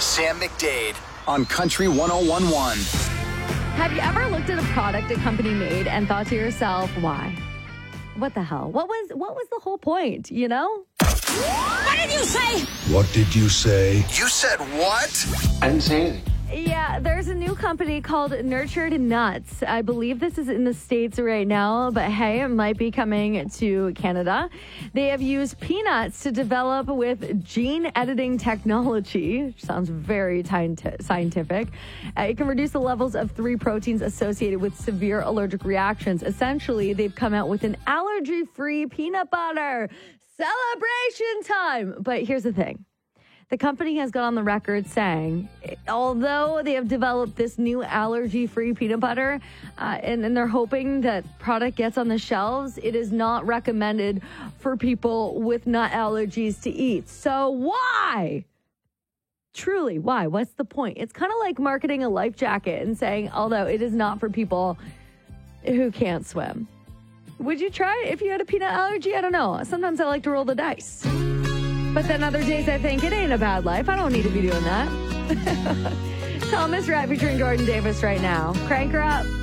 Sam McDade on Country 101.1. Have you ever looked at a product a company made and thought to yourself, why? What the hell? What was the whole point, you know? What did you say? What did you say? You said what? I didn't say anything. Yeah, there's a new company called Nurtured Nuts. I believe this is in the States right now, but hey, it might be coming to Canada. They have used peanuts to develop with gene editing technology, which sounds very scientific. It can reduce the levels of 3 proteins associated with severe allergic reactions. Essentially, they've come out with an allergy-free peanut butter. Celebration time! But here's the thing. The company has got on the record saying, although they have developed this new allergy-free peanut butter, and they're hoping that product gets on the shelves, it is not recommended for people with nut allergies to eat. So why? Truly, why? What's the point? It's kind of like marketing a life jacket and saying, although it is not for people who can't swim. Would you try it if you had a peanut allergy? I don't know. Sometimes I like to roll the dice. But then other days I think it ain't a bad life. I don't need to be doing that. Thomas Rhett featuring Gordon Davis right now. Crank her up.